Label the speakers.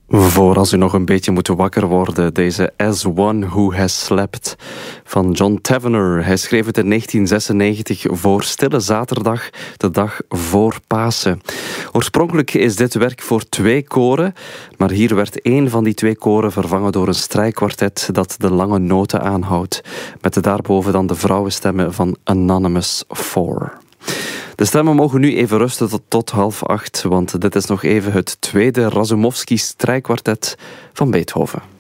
Speaker 1: Voor als u nog een beetje moet wakker worden, deze As One Who Has Slept van John Tavener. Hij schreef het in 1996 voor Stille Zaterdag, de dag voor Pasen. Oorspronkelijk is dit werk voor 2 koren, maar hier werd 1 van die 2 koren vervangen door een strijkkwartet dat de lange noten aanhoudt, met daarboven dan de vrouwenstemmen van Anonymous 4. De stemmen mogen nu even rusten tot 7:30, want dit is nog even het tweede Razumovsky strijkkwartet van Beethoven.